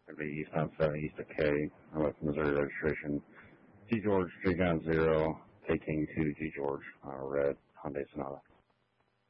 It'll be East 97 East of K, with Missouri registration. G George, J John 0, K King 2, G George, red Hyundai Sonata.